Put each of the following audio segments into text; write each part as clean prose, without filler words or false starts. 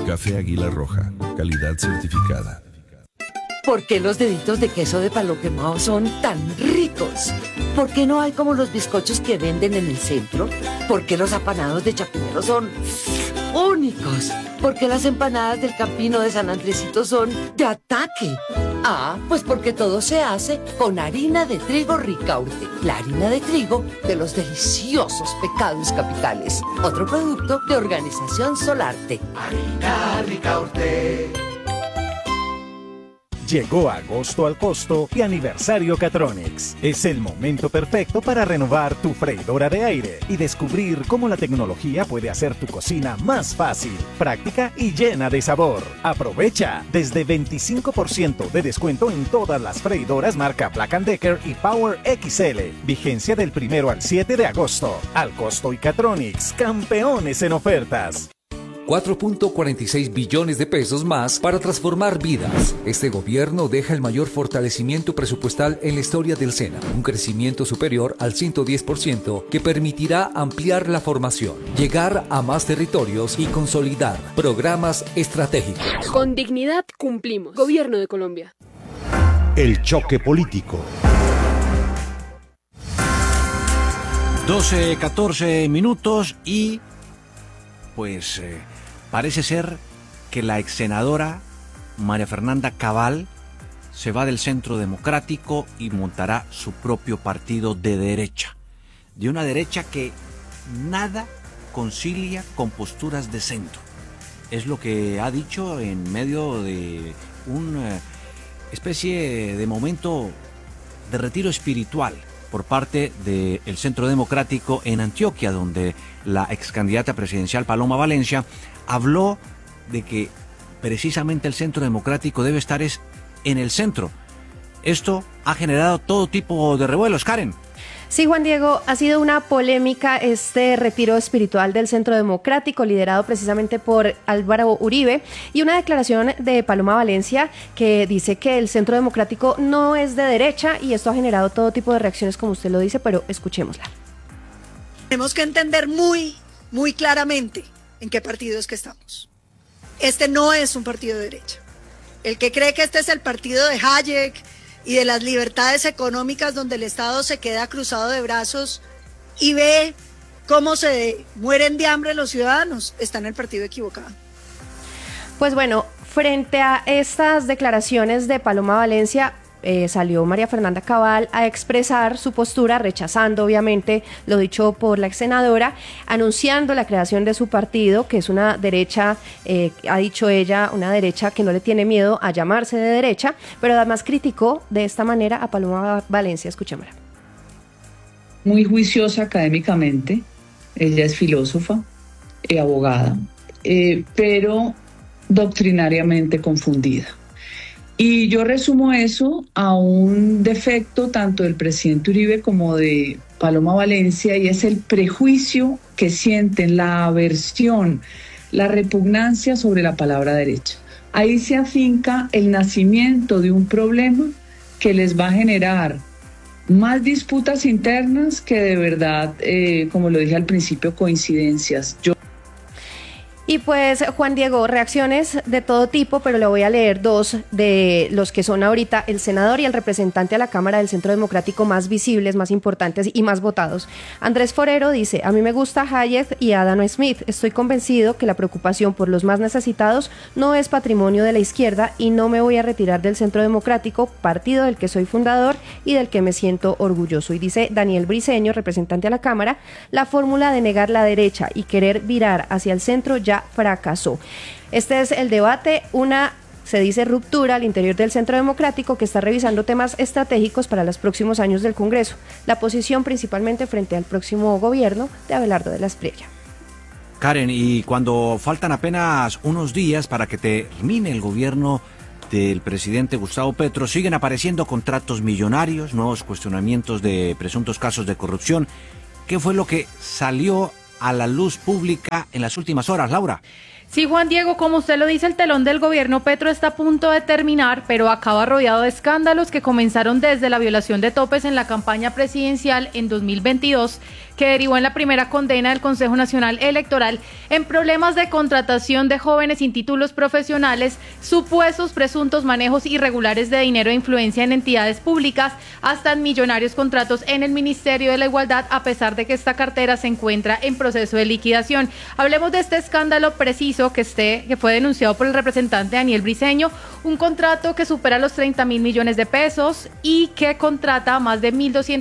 Café Águila Roja, calidad certificada. ¿Por qué los deditos de queso de palo quemado son tan ricos? ¿Por qué no hay como los bizcochos que venden en el centro? ¿Por qué los apanados de Chapinero son únicos? ¿Por qué las empanadas del Campino de San Andresito son de ataque? Pues porque todo se hace con harina de trigo Ricaurte, la harina de trigo de los deliciosos pecados capitales. Otro producto de Organización Solarte. Harina Ricaurte. Llegó agosto al costo y aniversario Catronics. Es el momento perfecto para renovar tu freidora de aire y descubrir cómo la tecnología puede hacer tu cocina más fácil, práctica y llena de sabor. Aprovecha desde 25% de descuento en todas las freidoras marca Black & Decker y Power XL. Vigencia del 1 al 7 de agosto. Al costo y Catronics, campeones en ofertas. 4.46 billones de pesos más para transformar vidas. Este gobierno deja el mayor fortalecimiento presupuestal en la historia del SENA, un crecimiento superior al 110% que permitirá ampliar la formación, llegar a más territorios y consolidar programas estratégicos. Con dignidad cumplimos. Gobierno de Colombia. El choque político. 12-14 minutos y pues parece ser que la ex senadora María Fernanda Cabal se va del Centro Democrático y montará su propio partido de derecha. De una derecha que nada concilia con posturas de centro. Es lo que ha dicho en medio de una especie de momento de retiro espiritual por parte del Centro Democrático en Antioquia, donde la ex candidata presidencial Paloma Valencia habló de que precisamente el Centro Democrático debe estar en el centro. Esto ha generado todo tipo de revuelos, Karen. Sí, Juan Diego, ha sido una polémica este retiro espiritual del Centro Democrático, liderado precisamente por Álvaro Uribe, y una declaración de Paloma Valencia que dice que el Centro Democrático no es de derecha, y esto ha generado todo tipo de reacciones, como usted lo dice, pero escuchémosla. Tenemos que entender muy claramente en qué partido es que estamos. Este no es un partido de derecha. El que cree que este es el partido de Hayek y de las libertades económicas donde el Estado se queda cruzado de brazos y ve cómo se mueren de hambre los ciudadanos, está en el partido equivocado. Pues bueno, frente a estas declaraciones de Paloma Valencia, salió María Fernanda Cabal a expresar su postura, rechazando obviamente lo dicho por la ex senadora, anunciando la creación de su partido, que es una derecha, ha dicho ella, una derecha que no le tiene miedo a llamarse de derecha, pero además criticó de esta manera a Paloma Valencia. Escuchémosla. Muy juiciosa académicamente, ella es filósofa, abogada, pero doctrinariamente confundida. Y yo resumo eso a un defecto tanto del presidente Uribe como de Paloma Valencia, y es el prejuicio que sienten, la aversión, la repugnancia sobre la palabra derecha. Ahí se afinca el nacimiento de un problema que les va a generar más disputas internas que de verdad, como lo dije al principio, coincidencias. Y pues, Juan Diego, reacciones de todo tipo, pero le voy a leer dos de los que son ahorita el senador y el representante a la Cámara del Centro Democrático más visibles, más importantes y más votados. Andrés Forero dice: a mí me gusta Hayek y Adam Smith. Estoy convencido que la preocupación por los más necesitados no es patrimonio de la izquierda y no me voy a retirar del Centro Democrático, partido del que soy fundador y del que me siento orgulloso. Y dice Daniel Briceño, representante a la Cámara: la fórmula de negar la derecha y querer virar hacia el centro ya fracasó. Este es el debate, se dice ruptura al interior del Centro Democrático, que está revisando temas estratégicos para los próximos años del Congreso. La posición principalmente frente al próximo gobierno de Abelardo de la Espriella. Karen, y cuando faltan apenas unos días para que termine el gobierno del presidente Gustavo Petro, siguen apareciendo contratos millonarios, nuevos cuestionamientos de presuntos casos de corrupción. ¿Qué fue lo que salió a la luz pública en las últimas horas, Laura? Sí, Juan Diego, como usted lo dice, el telón del gobierno Petro está a punto de terminar, pero acaba rodeado de escándalos que comenzaron desde la violación de topes en la campaña presidencial en 2022, que derivó en la primera condena del Consejo Nacional Electoral en problemas de contratación de jóvenes sin títulos profesionales, supuestos presuntos manejos irregulares de dinero e influencia en entidades públicas, hasta en millonarios contratos en el Ministerio de la Igualdad, a pesar de que esta cartera se encuentra en proceso de liquidación. Hablemos de este escándalo preciso que fue denunciado por el representante Daniel Briceño, un contrato que supera los 30.000 millones de pesos y que contrata a más de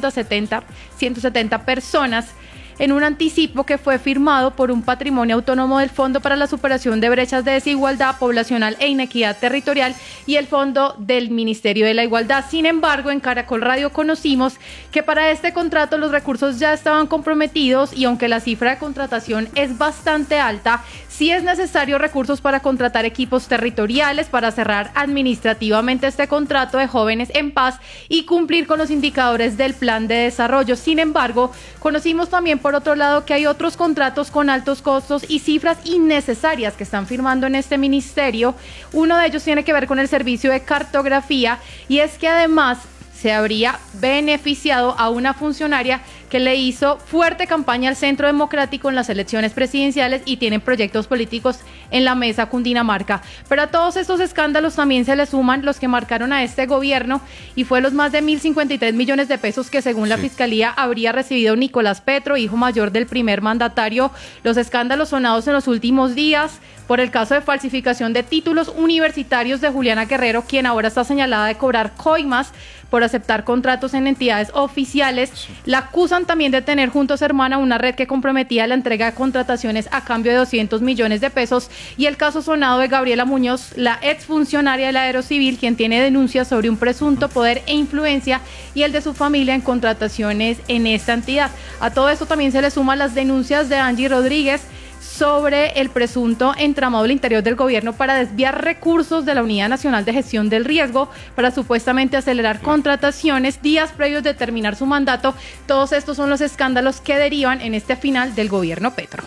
1.270 personas en un anticipo que fue firmado por un patrimonio autónomo del Fondo para la Superación de Brechas de Desigualdad Poblacional e Inequidad Territorial y el Fondo del Ministerio de la Igualdad. Sin embargo, en Caracol Radio conocimos que para este contrato los recursos ya estaban comprometidos y aunque la cifra de contratación es bastante alta, sí es necesario recursos para contratar equipos territoriales, para cerrar administrativamente este contrato de Jóvenes en Paz y cumplir con los indicadores del plan de desarrollo. Sin embargo, conocimos también por otro lado que hay otros contratos con altos costos y cifras innecesarias que están firmando en este ministerio. Uno de ellos tiene que ver con el servicio de cartografía y es que además se habría beneficiado a una funcionaria que le hizo fuerte campaña al Centro Democrático en las elecciones presidenciales y tienen proyectos políticos en la mesa Cundinamarca. Pero a todos estos escándalos también se le suman los que marcaron a este gobierno y fue los más de 1.053 millones de pesos que según la Fiscalía habría recibido Nicolás Petro, hijo mayor del primer mandatario. Los escándalos sonados en los últimos días por el caso de falsificación de títulos universitarios de Juliana Guerrero, quien ahora está señalada de cobrar coimas por aceptar contratos en entidades oficiales. La acusan también de tener junto a su hermana una red que comprometía la entrega de contrataciones a cambio de 200 millones de pesos. Y el caso sonado de Gabriela Muñoz, la exfuncionaria del Aerocivil, quien tiene denuncias sobre un presunto poder e influencia y el de su familia en contrataciones en esta entidad. A todo esto también se le suman las denuncias de Angie Rodríguez sobre el presunto entramado al interior del gobierno para desviar recursos de la Unidad Nacional de Gestión del Riesgo para supuestamente acelerar contrataciones días previos de terminar su mandato. Todos estos son los escándalos que derivan en este final del gobierno Petro.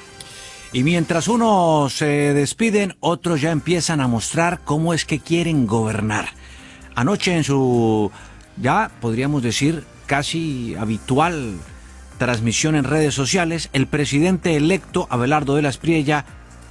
Y mientras unos se despiden, otros ya empiezan a mostrar cómo es que quieren gobernar. Anoche en su, ya podríamos decir, casi habitual transmisión en redes sociales, el presidente electo Abelardo de la Espriella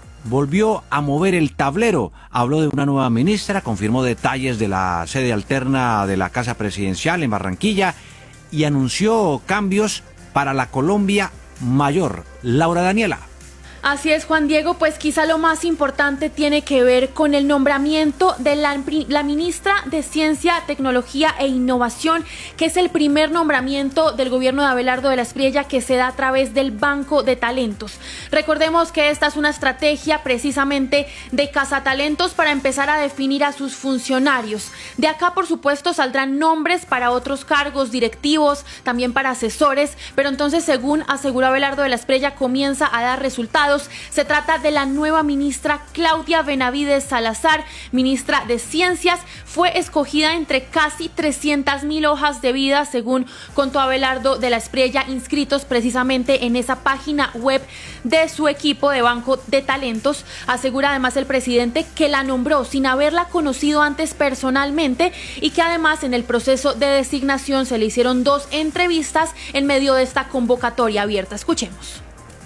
volvió a mover el tablero. Habló de una nueva ministra, confirmó detalles de la sede alterna de la Casa Presidencial en Barranquilla y anunció cambios para la Colombia mayor. Laura Daniela. Así es, Juan Diego, pues quizá lo más importante tiene que ver con el nombramiento de la ministra de Ciencia, Tecnología e Innovación, que es el primer nombramiento del gobierno de Abelardo de la Espriella que se da a través del Banco de Talentos. Recordemos que esta es una estrategia precisamente de cazatalentos para empezar a definir a sus funcionarios. De acá, por supuesto, saldrán nombres para otros cargos directivos, también para asesores, pero entonces, según aseguró Abelardo de la Espriella, comienza a dar resultados. Se trata de la nueva ministra Claudia Benavides Salazar, ministra de Ciencias. Fue escogida entre casi 300.000 hojas de vida, según contó Abelardo de la Espriella, inscritos precisamente en esa página web de su equipo de Banco de Talentos. Asegura además el presidente que la nombró sin haberla conocido antes personalmente y que además en el proceso de designación se le hicieron 2 entrevistas en medio de esta convocatoria abierta. Escuchemos.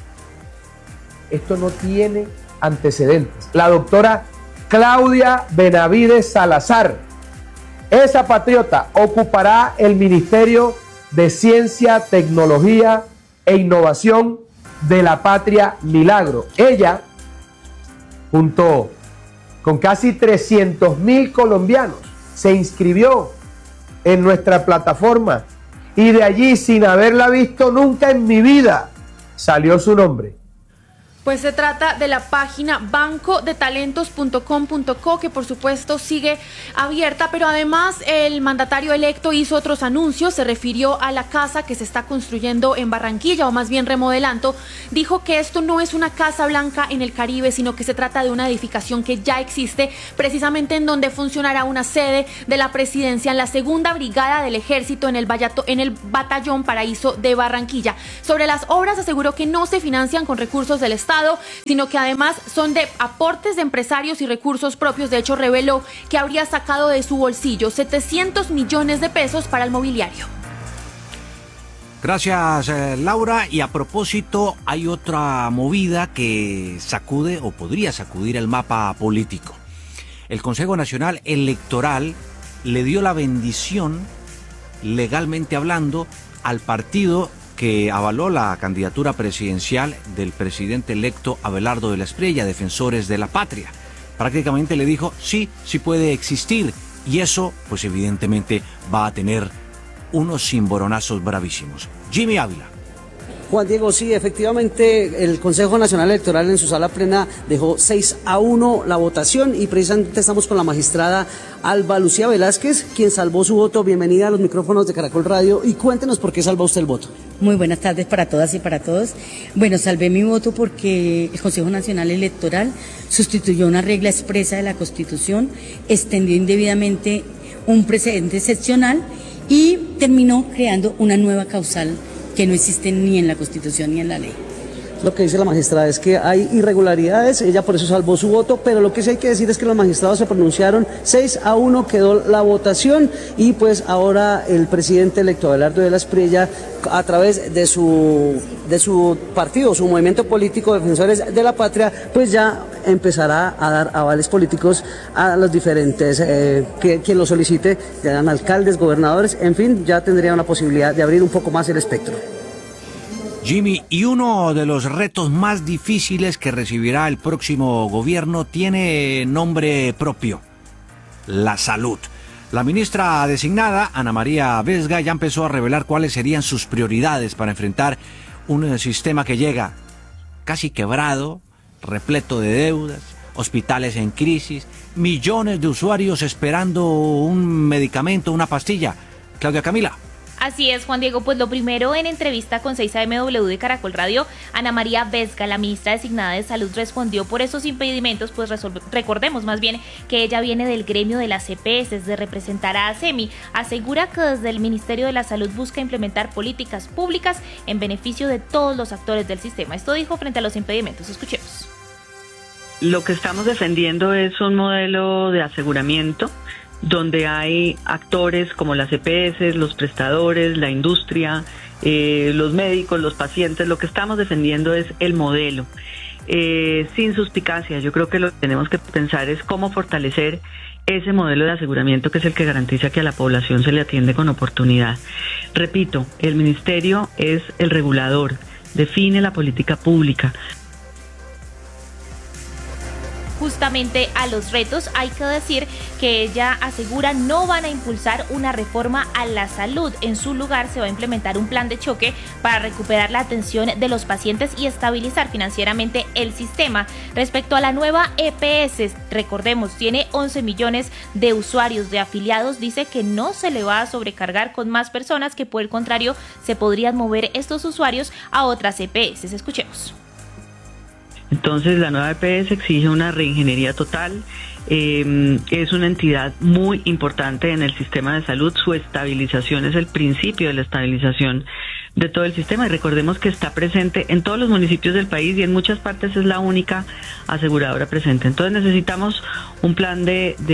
Esto no tiene antecedentes. La doctora Claudia Benavides Salazar, esa patriota, ocupará el Ministerio de Ciencia, Tecnología e Innovación de la Patria Milagro. Ella, junto con casi 300.000 colombianos, se inscribió en nuestra plataforma y de allí, sin haberla visto nunca en mi vida, salió su nombre. Pues se trata de la página bancodetalentos.com.co, que por supuesto sigue abierta, pero además el mandatario electo hizo otros anuncios, se refirió a la casa que se está construyendo en Barranquilla, o más bien remodelando. Dijo que esto no es una Casa Blanca en el Caribe, sino que se trata de una edificación que ya existe, precisamente en donde funcionará una sede de la presidencia en la 2ª Brigada del Ejército en el Batallón Paraíso de Barranquilla. Sobre las obras aseguró que no se financian con recursos del Estado, sino que además son de aportes de empresarios y recursos propios. De hecho, reveló que habría sacado de su bolsillo 700 millones de pesos para el mobiliario. Gracias, Laura. Y a propósito, hay otra movida que sacude o podría sacudir el mapa político. El Consejo Nacional Electoral le dio la bendición, legalmente hablando, al partido que avaló la candidatura presidencial del presidente electo Abelardo de la Espriella, Defensores de la Patria. Prácticamente le dijo, sí puede existir, y eso, pues evidentemente, va a tener unos cimboronazos bravísimos. Jimmy Ávila. Juan Diego, sí, efectivamente el Consejo Nacional Electoral en su sala plena dejó 6-1 la votación y precisamente estamos con la magistrada Alba Lucía Velázquez, quien salvó su voto. Bienvenida a los micrófonos de Caracol Radio y cuéntenos por qué salvó usted el voto. Muy buenas tardes para todas y para todos. Bueno, salvé mi voto porque el Consejo Nacional Electoral sustituyó una regla expresa de la Constitución, extendió indebidamente un precedente excepcional y terminó creando una nueva causal que no existe ni en la Constitución ni en la ley. Lo que dice la magistrada es que hay irregularidades, ella por eso salvó su voto, pero lo que sí hay que decir es que los magistrados se pronunciaron, 6-1 quedó la votación y pues ahora el presidente electo Abelardo de la Espriella, a través de su partido, su movimiento político Defensores de la Patria, pues ya empezará a dar avales políticos a los diferentes, quien lo solicite, sean alcaldes, gobernadores, en fin, ya tendría una posibilidad de abrir un poco más el espectro. Jimmy, y uno de los retos más difíciles que recibirá el próximo gobierno tiene nombre propio: la salud. La ministra designada, Ana María Vesga, ya empezó a revelar cuáles serían sus prioridades para enfrentar un sistema que llega casi quebrado, repleto de deudas, hospitales en crisis, millones de usuarios esperando un medicamento, una pastilla. Claudia Camila. Así es, Juan Diego, pues lo primero, en entrevista con 6AMW de Caracol Radio, Ana María Vesga, la ministra designada de Salud, respondió por esos impedimentos, pues recordemos más bien que ella viene del gremio de las EPS, de representar a ASEMI. Asegura que desde el Ministerio de la Salud busca implementar políticas públicas en beneficio de todos los actores del sistema. Esto dijo frente a los impedimentos. Escuchemos. Lo que estamos defendiendo es un modelo de aseguramiento donde hay actores como las EPS, los prestadores, la industria, los médicos, los pacientes. Lo que estamos defendiendo es el modelo, sin suspicacia. Yo creo que lo que tenemos que pensar es cómo fortalecer ese modelo de aseguramiento, que es el que garantiza que a la población se le atiende con oportunidad. Repito, el ministerio es el regulador, define la política pública. Justamente a los retos, hay que decir que ella asegura no van a impulsar una reforma a la salud. En su lugar se va a implementar un plan de choque para recuperar la atención de los pacientes y estabilizar financieramente el sistema. Respecto a la nueva EPS, recordemos, tiene 11 millones de usuarios, de afiliados. Dice que no se le va a sobrecargar con más personas, que por el contrario se podrían mover estos usuarios a otras EPS. Escuchemos. Entonces la nueva EPS exige una reingeniería total, es una entidad muy importante en el sistema de salud. Su estabilización es el principio de la estabilización de todo el sistema, y recordemos que está presente en todos los municipios del país y en muchas partes es la única aseguradora presente. Entonces necesitamos un plan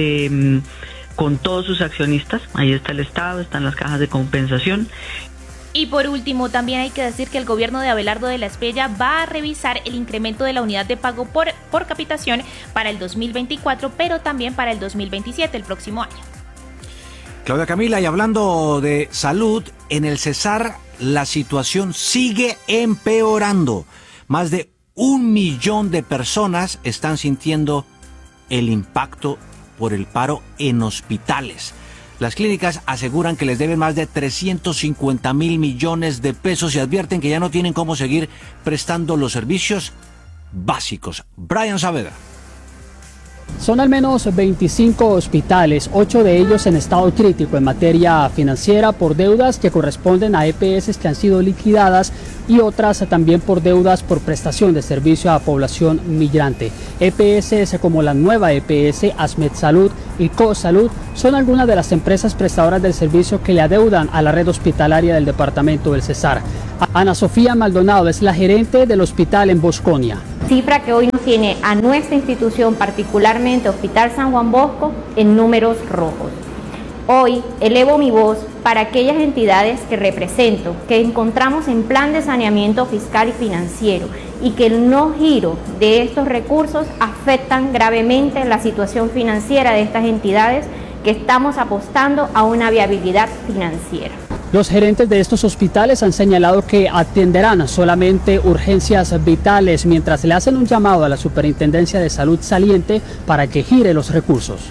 con todos sus accionistas. Ahí está el Estado, están las cajas de compensación. Y por último, también hay que decir que el gobierno de Abelardo de la Espriella va a revisar el incremento de la unidad de pago por capitación para el 2024, pero también para el 2027, el próximo año. Claudia Camila, y hablando de salud, en el Cesar la situación sigue empeorando. Más de 1 millón de personas están sintiendo el impacto por el paro en hospitales. Las clínicas aseguran que les deben más de 350.000 millones de pesos y advierten que ya no tienen cómo seguir prestando los servicios básicos. Brian Saavedra. Son al menos 25 hospitales, 8 de ellos en estado crítico en materia financiera por deudas que corresponden a EPS que han sido liquidadas y otras también por deudas por prestación de servicio a población migrante. EPS como la nueva EPS, Asmed Salud y CoSalud son algunas de las empresas prestadoras del servicio que le adeudan a la red hospitalaria del departamento del Cesar. Ana Sofía Maldonado es la gerente del hospital en Bosconia. Cifra que hoy nos tiene a nuestra institución, particularmente Hospital San Juan Bosco, en números rojos. Hoy elevo mi voz para aquellas entidades que represento, que encontramos en plan de saneamiento fiscal y financiero y que el no giro de estos recursos afectan gravemente la situación financiera de estas entidades que estamos apostando a una viabilidad financiera. Los gerentes de estos hospitales han señalado que atenderán solamente urgencias vitales mientras le hacen un llamado a la Superintendencia de Salud saliente para que gire los recursos.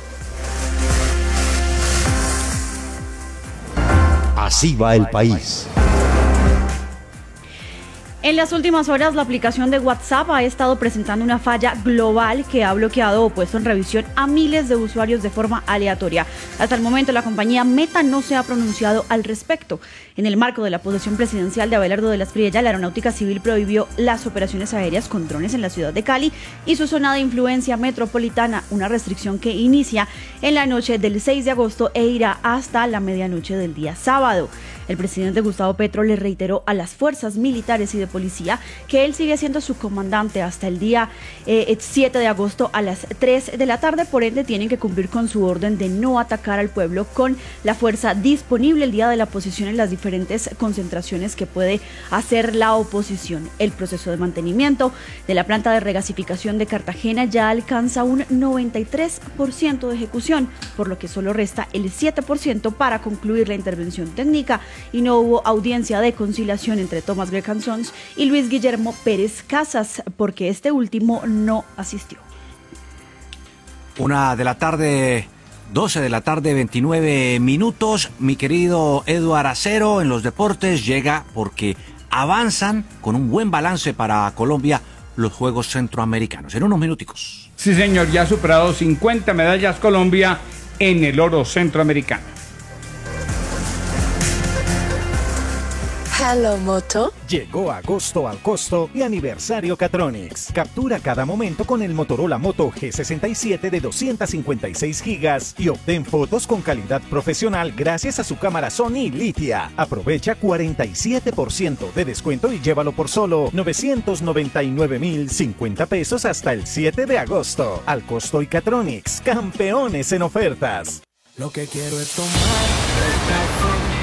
Así va el país. En las últimas horas, la aplicación de WhatsApp ha estado presentando una falla global que ha bloqueado o puesto en revisión a miles de usuarios de forma aleatoria. Hasta el momento, la compañía Meta no se ha pronunciado al respecto. En el marco de la posesión presidencial de Abelardo de la Espriella, la Aeronáutica Civil prohibió las operaciones aéreas con drones en la ciudad de Cali y su zona de influencia metropolitana, una restricción que inicia en la noche del 6 de agosto e irá hasta la medianoche del día sábado. El presidente Gustavo Petro le reiteró a las fuerzas militares y de policía que él sigue siendo su comandante hasta el día 7 de agosto a las 3 de la tarde, por ende tienen que cumplir con su orden de no atacar al pueblo con la fuerza disponible el día de la oposición en las diferentes concentraciones que puede hacer la oposición. El proceso de mantenimiento de la planta de regasificación de Cartagena ya alcanza un 93% de ejecución, por lo que solo resta el 7% para concluir la intervención técnica, y no hubo audiencia de conciliación entre Thomas Greg Sons y Luis Guillermo Pérez Casas, porque este último no asistió. 1 de la tarde, 12 de la tarde, 29 minutos. Mi querido Eduard Acero en los deportes llega porque avanzan con un buen balance para Colombia los Juegos Centroamericanos. En unos minuticos. Sí, señor, ya ha superado 50 medallas Colombia en el oro centroamericano. Hello, Moto. Llegó agosto al costo y aniversario Catronics. Captura cada momento con el Motorola Moto G67 de 256 gigas y obtén fotos con calidad profesional gracias a su cámara Sony Litia. Aprovecha 47% de descuento y llévalo por solo 999.050 pesos hasta el 7 de agosto. Al costo y Catronics, campeones en ofertas. Lo que quiero es tomar el café.